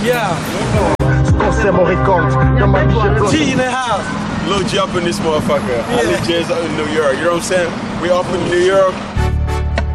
Yeah. G in the house. Lil G up in this motherfucker. I legit in New York. You know what I'm saying? We up in New York.